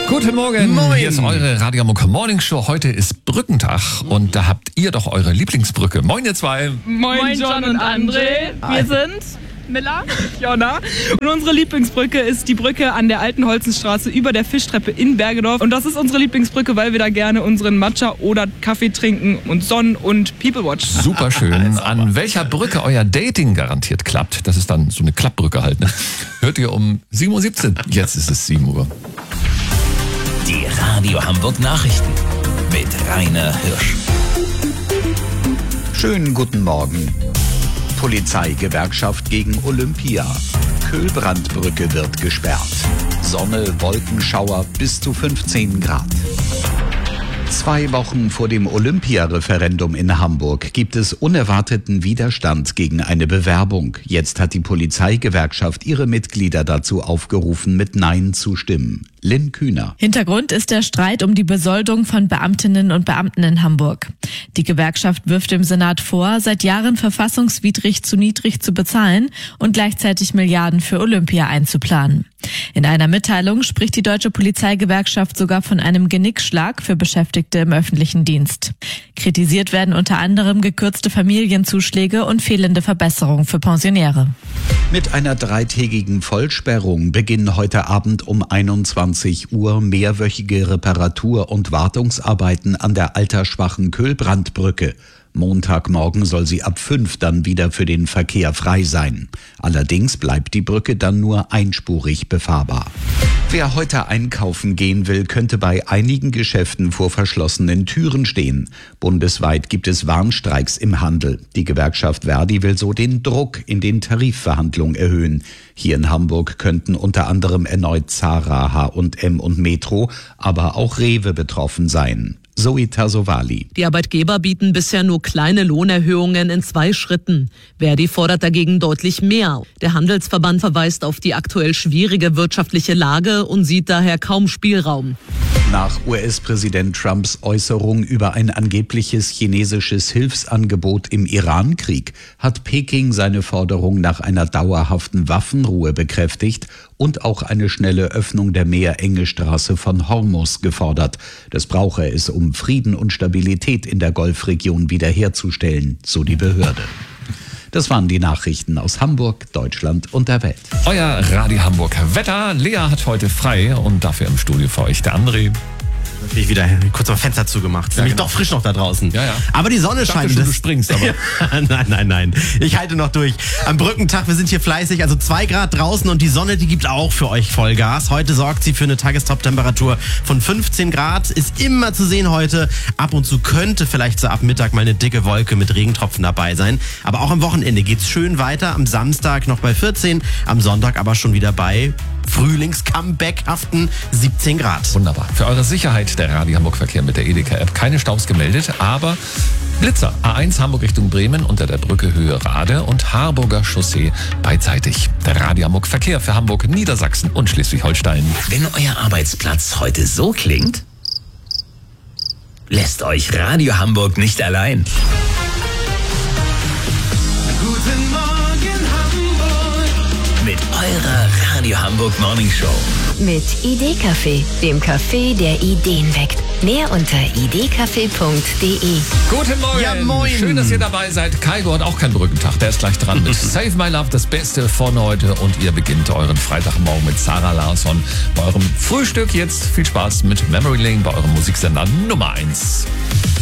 Guten Morgen, Moin. Hier ist eure Radio Hamburg Morning Show. Heute ist Brückentag und da habt ihr doch eure Lieblingsbrücke. Moin ihr zwei. Moin John und André. Wir sind Miller, Jonna. Und unsere Lieblingsbrücke ist die Brücke an der Alten Holzenstraße über der Fischtreppe in Bergedorf. Und das ist unsere Lieblingsbrücke, weil wir da gerne unseren Matcha oder Kaffee trinken und Sonnen und People Watch. Super schön. An welcher Brücke euer Dating garantiert klappt, das ist dann so eine Klappbrücke halt, ne? Hört ihr um 7.17 Uhr. Jetzt ist es 7 Uhr. Die Radio Hamburg Nachrichten mit Rainer Hirsch. Schönen guten Morgen. Polizeigewerkschaft gegen Olympia. Köhlbrandbrücke wird gesperrt. Sonne, Wolkenschauer bis zu 15 Grad. 2 Wochen vor dem Olympia-Referendum in Hamburg gibt es unerwarteten Widerstand gegen eine Bewerbung. Jetzt hat die Polizeigewerkschaft ihre Mitglieder dazu aufgerufen, mit Nein zu stimmen. Lynn Kühner. Hintergrund ist der Streit um die Besoldung von Beamtinnen und Beamten in Hamburg. Die Gewerkschaft wirft dem Senat vor, seit Jahren verfassungswidrig zu niedrig zu bezahlen und gleichzeitig Milliarden für Olympia einzuplanen. In einer Mitteilung spricht die Deutsche Polizeigewerkschaft sogar von einem Genickschlag für Beschäftigte im öffentlichen Dienst. Kritisiert werden unter anderem gekürzte Familienzuschläge und fehlende Verbesserungen für Pensionäre. Mit einer 3-tägigen Vollsperrung beginnen heute Abend um 21 Uhr mehrwöchige Reparatur- und Wartungsarbeiten an der altersschwachen Köhlbrandbrücke. Montagmorgen soll sie ab 5 dann wieder für den Verkehr frei sein. Allerdings bleibt die Brücke dann nur einspurig befahrbar. Wer heute einkaufen gehen will, könnte bei einigen Geschäften vor verschlossenen Türen stehen. Bundesweit gibt es Warnstreiks im Handel. Die Gewerkschaft Verdi will so den Druck in den Tarifverhandlungen erhöhen. Hier in Hamburg könnten unter anderem erneut Zara, H&M und Metro, aber auch Rewe betroffen sein. Zoe Tassovali. Die Arbeitgeber bieten bisher nur kleine Lohnerhöhungen in 2 Schritten. Verdi fordert dagegen deutlich mehr. Der Handelsverband verweist auf die aktuell schwierige wirtschaftliche Lage und sieht daher kaum Spielraum. Nach US-Präsident Trumps Äußerung über ein angebliches chinesisches Hilfsangebot im Iran-Krieg hat Peking seine Forderung nach einer dauerhaften Waffenruhe bekräftigt und auch eine schnelle Öffnung der Meerenge-Straße von Hormuz gefordert. Das brauche es, um Frieden und Stabilität in der Golfregion wiederherzustellen, so die Behörde. Das waren die Nachrichten aus Hamburg, Deutschland und der Welt. Euer Radio Hamburg Wetter. Lea hat heute frei und dafür im Studio für euch der André. Ich wieder kurz mal Fenster zugemacht. Ist nämlich doch frisch noch da draußen. Ja, ja. Aber die Sonne scheint. Schon, du springst, aber. Nein. Ich halte noch durch. Am Brückentag, wir sind hier fleißig. Also 2 Grad draußen und die Sonne, die gibt auch für euch Vollgas. Heute sorgt sie für eine Tagestop-Temperatur von 15 Grad. Ist immer zu sehen heute. Ab und zu könnte vielleicht so ab Mittag mal eine dicke Wolke mit Regentropfen dabei sein. Aber auch am Wochenende geht's schön weiter. Am Samstag noch bei 14, am Sonntag aber schon wieder bei Frühlings-Comeback-haften 17 Grad. Wunderbar. Für eure Sicherheit der Radio Hamburg Verkehr mit der Edeka-App. Keine Staus gemeldet, aber Blitzer. A1 Hamburg Richtung Bremen unter der Brücke Höhe Rade und Harburger Chaussee beidseitig. Der Radio Hamburg Verkehr für Hamburg, Niedersachsen und Schleswig-Holstein. Wenn euer Arbeitsplatz heute so klingt, lässt euch Radio Hamburg nicht allein. Guten Morgen Hamburg mit eurer Radio Hamburg Morning Show. Mit Idee-Kaffee, dem Kaffee, der Ideen weckt. Mehr unter idcafé.de. Guten Morgen. Ja, moin. Schön, dass ihr dabei seid. Kaigo hat auch keinen Brückentag. Der ist gleich dran mit Save My Love, das Beste von heute. Und ihr beginnt euren Freitagmorgen mit Sarah Larsson bei eurem Frühstück. Jetzt viel Spaß mit Memory Lane bei eurem Musiksender Nummer 1.